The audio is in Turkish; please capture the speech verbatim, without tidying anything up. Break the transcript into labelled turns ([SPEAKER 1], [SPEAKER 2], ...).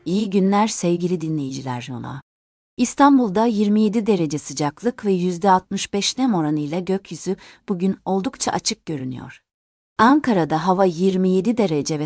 [SPEAKER 1] İyi günler sevgili dinleyiciler. Ona. İstanbul'da yirmi yedi derece sıcaklık ve yüzde altmış beş nem oranıyla gökyüzü bugün oldukça açık görünüyor. Ankara'da hava yirmi yedi derece ve